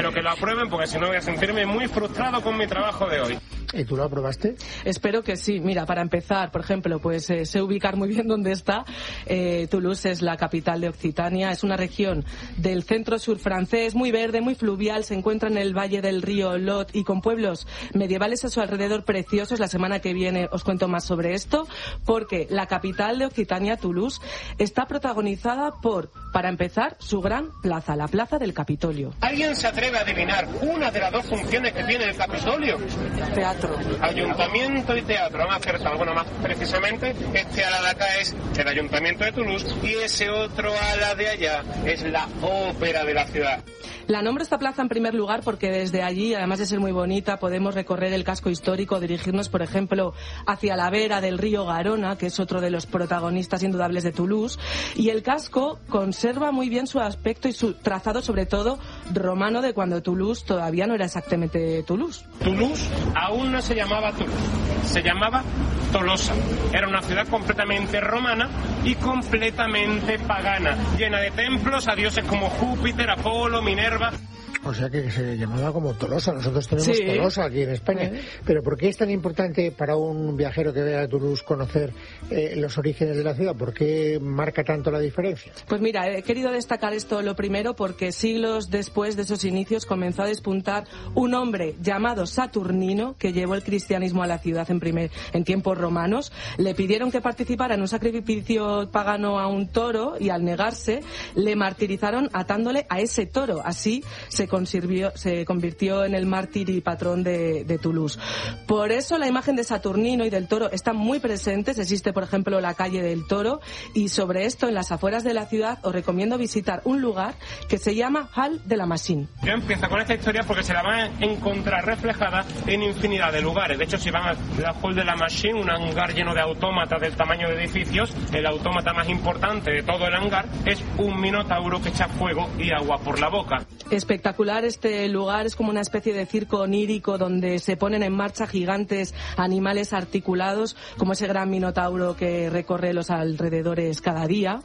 espero que lo aprueben porque si no voy a sentirme muy frustrado con mi trabajo de hoy. ¿Y tú lo aprobaste? Espero que sí. Mira, para empezar, por ejemplo, pues sé ubicar muy bien dónde está. Toulouse es la capital de Occitania. Es una región del centro-sur francés, muy verde, muy fluvial. Se encuentra en el valle del río Lot y con pueblos medievales a su alrededor preciosos. La semana que viene os cuento más sobre esto, porque la capital de Occitania, Toulouse, está protagonizada por, para empezar, su gran plaza, la Plaza del Capitolio. ¿Alguien se atreve a adivinar una de las dos funciones que tiene el Capitolio? Teatro. Ayuntamiento y teatro, han acertado. Bueno, más precisamente, este ala de acá es el Ayuntamiento de Toulouse y ese otro ala de allá es la ópera de la ciudad. La nombro esta plaza en primer lugar porque desde allí, además de ser muy bonita, podemos recorrer el casco histórico, dirigirnos, por ejemplo, hacia la vera del río Garona, que es otro de los protagonistas indudables de Toulouse, y el casco conserva muy bien su aspecto y su trazado, sobre todo, romano, de cuando Toulouse todavía no era exactamente Toulouse. Toulouse aún no se llamaba Toulouse, se llamaba Tolosa. Era una ciudad completamente romana y completamente pagana, llena de templos a dioses como Júpiter, Apolo, Minerva. O sea que se llamaba como Tolosa. Nosotros tenemos Tolosa aquí en España. Pero ¿por qué es tan importante para un viajero que vea a Toulouse conocer los orígenes de la ciudad? ¿Por qué marca tanto la diferencia? Pues mira, he querido destacar esto lo primero porque siglos después de esos inicios comenzó a despuntar un hombre llamado Saturnino que llevó el cristianismo a la ciudad en tiempos romanos. Le pidieron que participara en un sacrificio pagano a un toro y al negarse le martirizaron atándole a ese toro. Así se convirtió en el mártir y patrón de Toulouse. Por eso la imagen de Saturnino y del toro están muy presentes. Existe, por ejemplo, la calle del Toro, y sobre esto, en las afueras de la ciudad, os recomiendo visitar un lugar que se llama Hall de la Machine. Yo empiezo con esta historia porque se la van a encontrar reflejada en infinidad de lugares. De hecho, si van a la Hall de la Machine, un hangar lleno de autómatas del tamaño de edificios, el autómata más importante de todo el hangar es un minotauro que echa fuego y agua por la boca. Espectacular este lugar, es como una especie de circo onírico donde se ponen en marcha gigantes animales articulados, como ese gran minotauro que recorre los alrededores cada día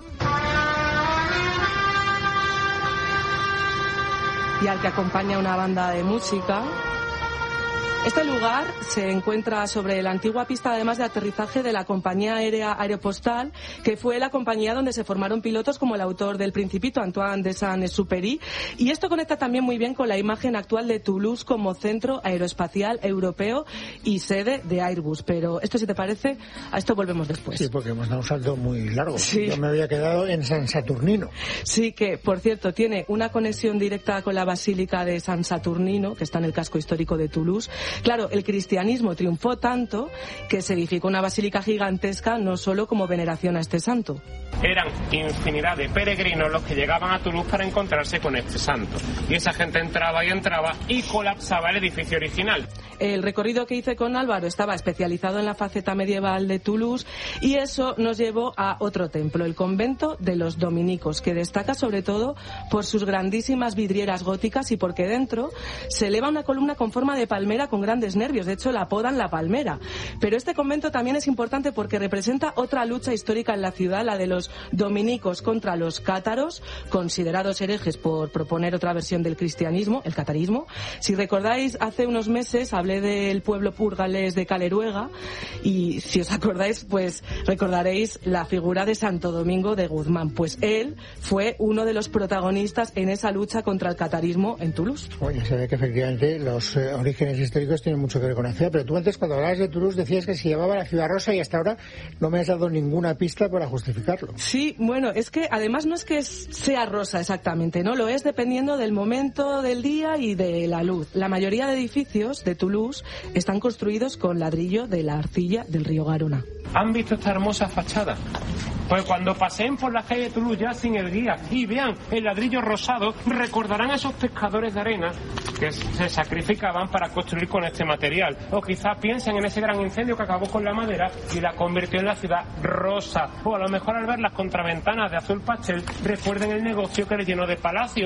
y al que acompaña una banda de música. Este lugar se encuentra sobre la antigua pista, además, de aterrizaje de la compañía aérea Aeropostal, que fue la compañía donde se formaron pilotos como el autor del Principito, Antoine de Saint-Exupéry, y esto conecta también muy bien con la imagen actual de Toulouse como centro aeroespacial europeo y sede de Airbus. Pero esto, si te parece, a esto volvemos después. Sí, porque hemos dado un salto muy largo. Sí. Yo me había quedado en San Saturnino. Sí, que, por cierto, tiene una conexión directa con la Basílica de San Saturnino, que está en el casco histórico de Toulouse. Claro, el cristianismo triunfó tanto que se edificó una basílica gigantesca, no solo como veneración a este santo. Eran infinidad de peregrinos los que llegaban a Toulouse para encontrarse con este santo. Y esa gente entraba y colapsaba el edificio original. El recorrido que hice con Álvaro estaba especializado en la faceta medieval de Toulouse y eso nos llevó a otro templo, el convento de los dominicos, que destaca sobre todo por sus grandísimas vidrieras góticas y porque dentro se eleva una columna con forma de palmera con grandes nervios. De hecho, la apodan la palmera. Pero este convento también es importante porque representa otra lucha histórica en la ciudad, la de los dominicos contra los cátaros, considerados herejes por proponer otra versión del cristianismo, el catarismo. Si recordáis, hace unos meses hablé del pueblo burgalés de Caleruega y si os acordáis, pues recordaréis la figura de Santo Domingo de Guzmán. Pues él fue uno de los protagonistas en esa lucha contra el catarismo en Toulouse. Oye, se ve que efectivamente los orígenes históricos tienen mucho que ver con la ciudad, pero tú antes, cuando hablabas de Toulouse, decías que se llamaba la ciudad rosa y hasta ahora no me has dado ninguna pista para justificarlo. Sí, bueno, es que además no es que sea rosa exactamente, no lo es dependiendo del momento del día y de la luz. La mayoría de edificios de Toulouse están construidos con ladrillo de la arcilla del río Garona. ¿Han visto esta hermosa fachada? Pues cuando paseen por la calle de Toulouse ya sin el guía y vean el ladrillo rosado, recordarán a esos pescadores de arena que se sacrificaban para construir con este material. O quizás piensen en ese gran incendio que acabó con la madera y la convirtió en la ciudad rosa. O a lo mejor al ver las contraventanas de azul pastel recuerden el negocio que les llenó de palacios.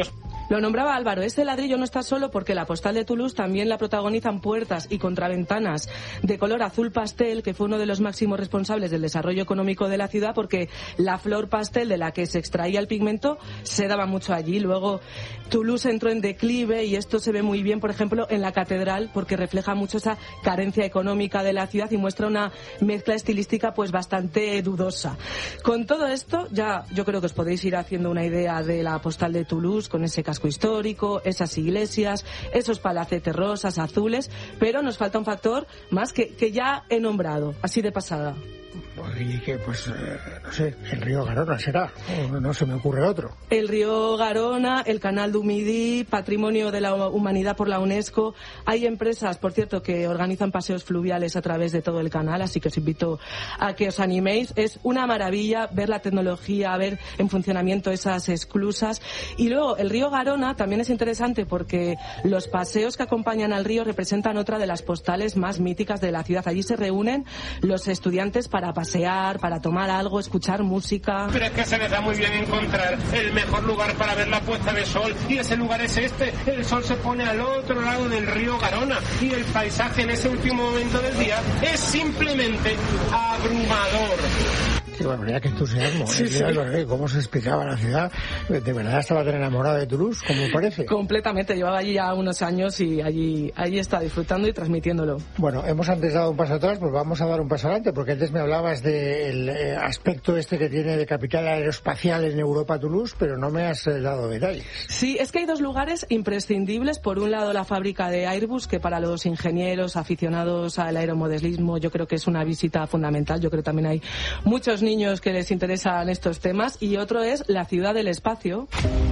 Lo nombraba Álvaro, este ladrillo no está solo porque la postal de Toulouse también la protagonizan puertas y contraventanas de color azul pastel, que fue uno de los máximos responsables del desarrollo económico de la ciudad, porque la flor pastel de la que se extraía el pigmento se daba mucho allí. Luego Toulouse entró en declive y esto se ve muy bien, por ejemplo, en la catedral, porque refleja mucho esa carencia económica de la ciudad y muestra una mezcla estilística pues bastante dudosa. Con todo esto, ya yo creo que os podéis ir haciendo una idea de la postal de Toulouse, con ese casco histórico, esas iglesias, esos palacetes rosas, azules, pero nos falta un factor más que ya he nombrado, así de pasada. Y que, pues, no sé, el río Garona será, no se me ocurre otro. El río Garona, el canal du Midi, Patrimonio de la Humanidad por la UNESCO. Hay empresas, por cierto, que organizan paseos fluviales a través de todo el canal, así que os invito a que os animéis. Es una maravilla ver la tecnología, ver en funcionamiento esas esclusas. Y luego, el río Garona también es interesante porque los paseos que acompañan al río representan otra de las postales más míticas de la ciudad. Allí se reúnen los estudiantes para pasear, para tomar algo, escuchar música. Pero es que se les da muy bien encontrar el mejor lugar para ver la puesta de sol, y ese lugar es este. El sol se pone al otro lado del río Garona y el paisaje en ese último momento del día es simplemente abrumador. Qué barbaridad, qué entusiasmo. Sí, sí. Cómo se explicaba la ciudad. De verdad estaba tan enamorado de Toulouse, como parece. Completamente, llevaba allí ya unos años y allí está disfrutando y transmitiéndolo. Bueno, hemos antes dado un paso atrás, pues vamos a dar un paso adelante, porque antes me hablabas del aspecto este que tiene de capital aeroespacial en Europa Toulouse, pero no me has dado detalles. Sí, es que hay dos lugares imprescindibles. Por un lado, la fábrica de Airbus, que para los ingenieros aficionados al aeromodelismo yo creo que es una visita fundamental. Yo creo que también hay muchos niños que les interesan estos temas. Y otro es la ciudad del espacio.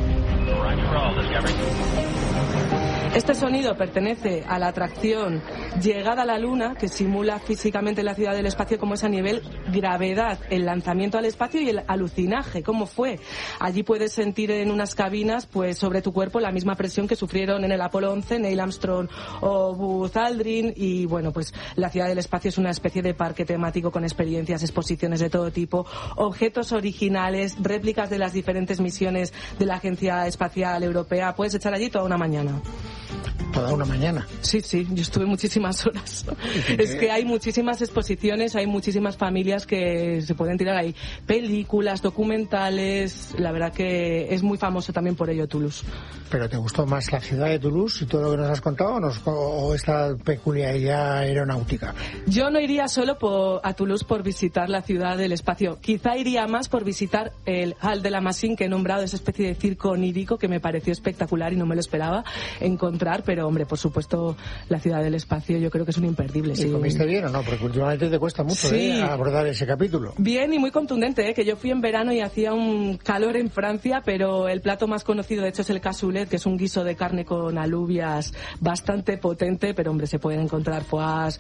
Este sonido pertenece a la atracción Llegada a la Luna, que simula físicamente la ciudad del espacio, como es a nivel gravedad, el lanzamiento al espacio y el alucinaje, cómo fue. Allí puedes sentir en unas cabinas, pues sobre tu cuerpo, la misma presión que sufrieron en el Apolo 11 Neil Armstrong o Buzz Aldrin. Y bueno, pues la ciudad del espacio es una especie de parque temático con experiencias, exposiciones de todo tipo, objetos originales, réplicas de las diferentes misiones de la Agencia Espacial Europea. Puedes echar allí toda una mañana. ¿Toda una mañana? Sí, yo estuve muchísimas horas. Es que hay muchísimas exposiciones, hay muchísimas familias que se pueden tirar ahí. Películas, documentales, la verdad que es muy famoso también por ello Toulouse. ¿Pero te gustó más la ciudad de Toulouse y todo lo que nos has contado o esta peculiaridad aeronáutica? Yo no iría solo a Toulouse por visitar la ciudad del espacio. Quizá iría más por visitar el Hall de la Massine, que he nombrado, esa especie de circo onírico que me pareció espectacular y no me lo esperaba encontrar, pero hombre, por supuesto, la ciudad del espacio yo creo que es un imperdible. ¿Y comiste bien o no? Porque últimamente te cuesta mucho abordar ese capítulo. Bien y muy contundente, que yo fui en verano y hacía un calor en Francia, pero el plato más conocido de hecho es el cassoulet, que es un guiso de carne con alubias bastante potente, pero hombre, se pueden encontrar foies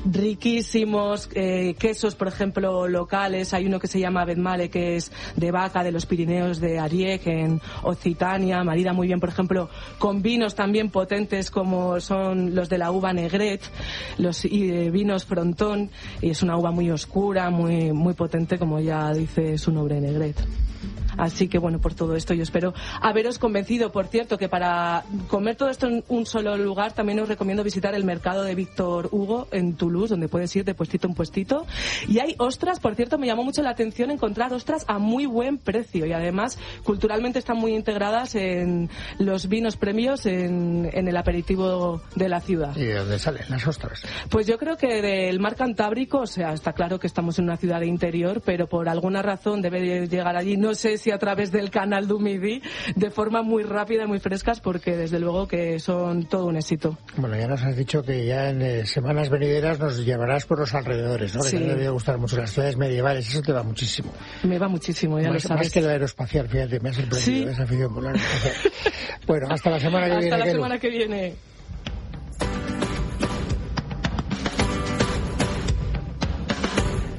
riquísimos, quesos, por ejemplo, locales. Hay uno que se llama Betmale, que es de vaca de los Pirineos de Ariège, en Occitania, marida muy bien, por ejemplo, con vinos también potentes como son los de la uva Negret, los vinos Fronton, y es una uva muy oscura, muy, muy potente, como ya dice su nombre, Negret. Así que bueno, por todo esto yo espero haberos convencido. Por cierto, que para comer todo esto en un solo lugar también os recomiendo visitar el mercado de Víctor Hugo en Toulouse, donde puedes ir de puestito en puestito. Y hay ostras, por cierto, me llamó mucho la atención encontrar ostras a muy buen precio, y además culturalmente están muy integradas en los vinos premios en el aperitivo de la ciudad. ¿Y de dónde salen las ostras? Pues yo creo que del mar Cantábrico. O sea, está claro que estamos en una ciudad de interior, pero por alguna razón debe de llegar allí, no sé si a través del canal du Midi, de forma muy rápida y muy frescas, porque desde luego que son todo un éxito. Bueno, ya nos has dicho que ya en semanas venideras nos llevarás por los alrededores, ¿no? Sí. Que te debe gustar mucho las ciudades medievales, eso te va muchísimo. Me va muchísimo, ya lo sabes. Más que lo aeroespacial, fíjate, me ha sorprendido esa afición por la aeroespacial. Bueno, hasta la semana que viene. Hasta la semana que viene.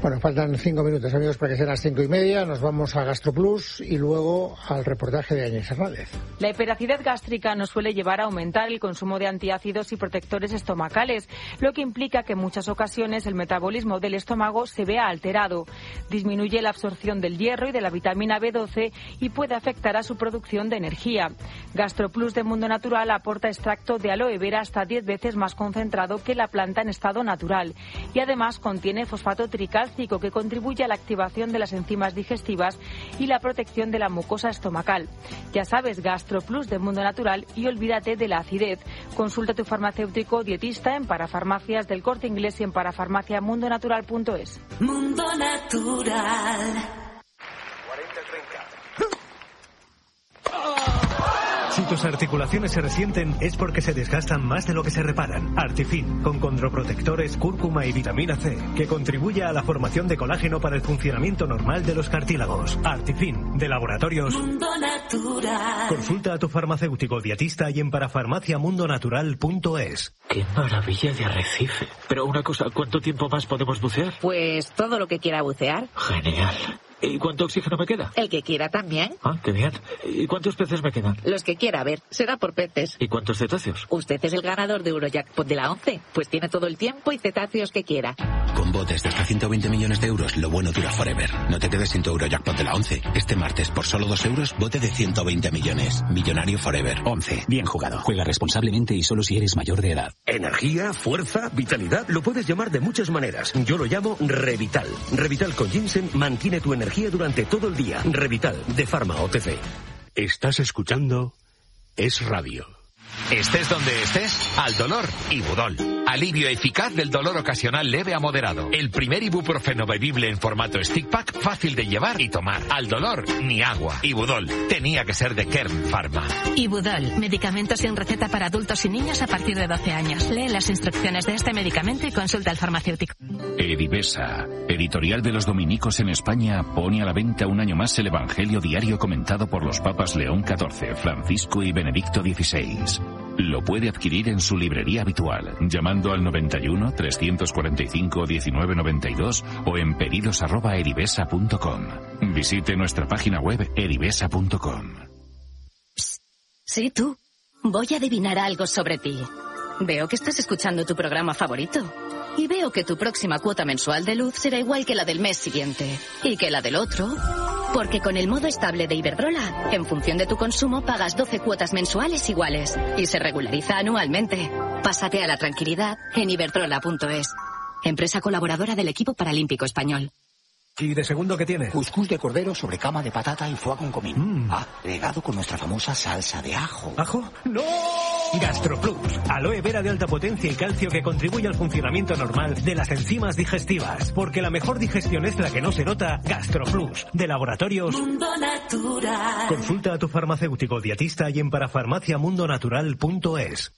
Bueno, faltan 5 minutos, amigos, para que sean las 5:30. Nos vamos a GastroPlus y luego al reportaje de Áñez Hernández. La hiperacidez gástrica nos suele llevar a aumentar el consumo de antiácidos y protectores estomacales, lo que implica que en muchas ocasiones el metabolismo del estómago se vea alterado. Disminuye la absorción del hierro y de la vitamina B12 y puede afectar a su producción de energía. GastroPlus de Mundo Natural aporta extracto de aloe vera hasta 10 veces más concentrado que la planta en estado natural y además contiene fosfato tricálcico que contribuye a la activación de las enzimas digestivas y la protección de la mucosa estomacal. Ya sabes, GastroPlus de Mundo Natural y olvídate de la acidez. Consulta a tu farmacéutico dietista en Parafarmacias del Corte Inglés y en parafarmaciamundonatural.es. Mundo Natural. 40-30. Si tus articulaciones se resienten es porque se desgastan más de lo que se reparan. Artifin, con condroprotectores, cúrcuma y vitamina C, que contribuye a la formación de colágeno para el funcionamiento normal de los cartílagos. Artifin, de Laboratorios Mundo Natural. Consulta a tu farmacéutico dietista y en parafarmaciamundonatural.es. ¡Qué maravilla de arrecife! Pero una cosa, ¿cuánto tiempo más podemos bucear? Pues todo lo que quiera bucear. Genial. ¿Y cuánto oxígeno me queda? El que quiera también. Ah, qué bien. ¿Y cuántos peces me quedan? Los que quiera, a ver, será por peces. ¿Y cuántos cetáceos? Usted es el ganador de Eurojackpot de la 11, pues tiene todo el tiempo y cetáceos que quiera. Con botes de hasta 120 millones de euros, lo bueno dura forever. No te quedes sin tu Eurojackpot de la 11. Este martes, por solo 2 euros, bote de 120 millones. Millonario forever. 11. Bien jugado. Juega responsablemente y solo si eres mayor de edad. Energía, fuerza, vitalidad, lo puedes llamar de muchas maneras. Yo lo llamo Revital. Revital con ginseng mantiene tu energía durante todo el día. Revital, de Pharma OTC. Estás escuchando Es Radio. Estés donde estés, al dolor, Ibudol. Alivio eficaz del dolor ocasional leve a moderado. El primer ibuprofeno bebible en formato stick pack, fácil de llevar y tomar. Al dolor, ni agua. Ibudol. Tenía que ser de Kern Pharma. Ibudol. Medicamento sin receta para adultos y niños a partir de 12 años. Lee las instrucciones de este medicamento y consulta al farmacéutico. Edivesa, editorial de los dominicos en España, pone a la venta un año más el Evangelio diario comentado por los papas León XIV, Francisco y Benedicto XVI. Lo puede adquirir en su librería habitual, llamando al 91 345 1992 o en pedidos@edivesa.com. Visite nuestra página web edivesa.com. Sí, tú. Voy a adivinar algo sobre ti. Veo que estás escuchando tu programa favorito. Y veo que tu próxima cuota mensual de luz será igual que la del mes siguiente. Y que la del otro. Porque con el modo estable de Iberdrola, en función de tu consumo pagas 12 cuotas mensuales iguales. Y se regulariza anualmente. Pásate a la tranquilidad en iberdrola.es. Empresa colaboradora del equipo paralímpico español. ¿Y de segundo qué tiene? Cuscús de cordero sobre cama de patata y foie con comino. Agregado con nuestra famosa salsa de ajo. ¿Ajo? ¡No! GastroPlus, aloe vera de alta potencia y calcio que contribuye al funcionamiento normal de las enzimas digestivas. Porque la mejor digestión es la que no se nota. GastroPlus, de Laboratorios Mundo Natural. Consulta a tu farmacéutico dietista y en parafarmaciamundonatural.es.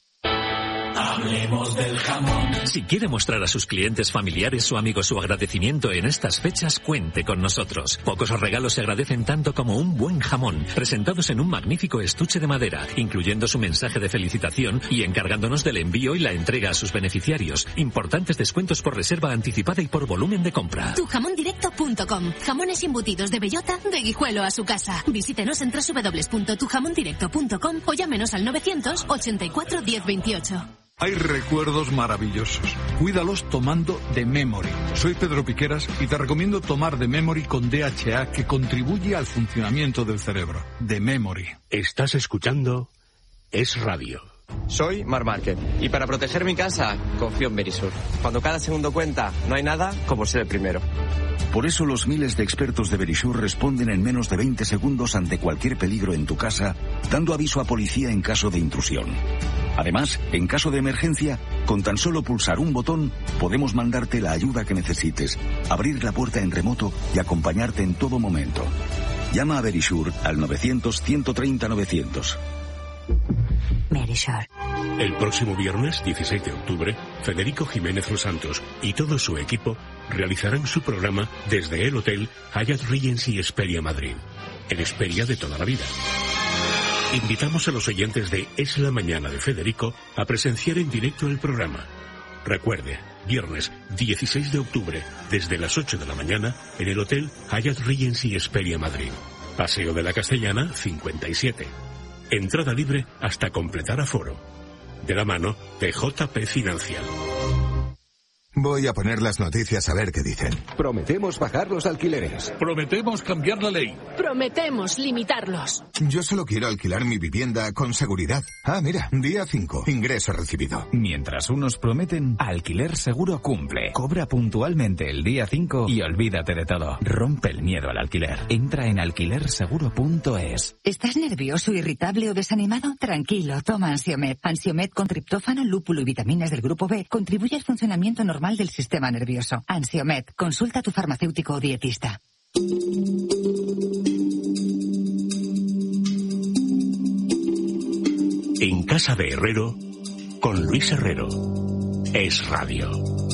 Hablemos del jamón. Si quiere mostrar a sus clientes familiares o amigos su agradecimiento en estas fechas, cuente con nosotros. Pocos regalos se agradecen tanto como un buen jamón, presentados en un magnífico estuche de madera, incluyendo su mensaje de felicitación y encargándonos del envío y la entrega a sus beneficiarios. Importantes descuentos por reserva anticipada y por volumen de compra. Tujamondirecto.com. Jamones embutidos de bellota, de Guijuelo a su casa. Visítenos en www.tujamondirecto.com o llámenos al 984 1028. Hay recuerdos maravillosos. Cuídalos tomando The Memory. Soy Pedro Piqueras y te recomiendo tomar The Memory con DHA que contribuye al funcionamiento del cerebro. The Memory. Estás escuchando Es Radio. Soy Mar Márquez y para proteger mi casa confío en Verisur. Cuando cada segundo cuenta, no hay nada como ser el primero. Por eso los miles de expertos de Verisur responden en menos de 20 segundos ante cualquier peligro en tu casa, dando aviso a policía en caso de intrusión. Además, en caso de emergencia, con tan solo pulsar un botón, podemos mandarte la ayuda que necesites, abrir la puerta en remoto y acompañarte en todo momento. Llama a Verisur al 900-130-900. Verisur. El próximo viernes, 16 de octubre, Federico Jiménez Los Santos y todo su equipo realizarán su programa desde el Hotel Hyatt Regency Hesperia Madrid, en Hesperia de toda la vida. Invitamos a los oyentes de Es la Mañana de Federico a presenciar en directo el programa. Recuerde, viernes 16 de octubre, desde las 8 de la mañana, en el Hotel Hyatt Regency Esperia Madrid. Paseo de la Castellana, 57. Entrada libre hasta completar aforo. De la mano de JP Financial. Voy a poner las noticias a ver qué dicen. Prometemos bajar los alquileres. Prometemos cambiar la ley. Prometemos limitarlos. Yo solo quiero alquilar mi vivienda con seguridad. Ah, mira, día 5, ingreso recibido. Mientras unos prometen, Alquiler Seguro cumple. Cobra puntualmente el día 5 y olvídate de todo. Rompe el miedo al alquiler. Entra en alquilerseguro.es. ¿Estás nervioso, irritable o desanimado? Tranquilo, toma Ansiomed. Ansiomed con triptófano, lúpulo y vitaminas del grupo B contribuye al funcionamiento normal del sistema nervioso. Ansiomed, consulta a tu farmacéutico o dietista. En casa de Herrero, con Luis Herrero. Es Radio.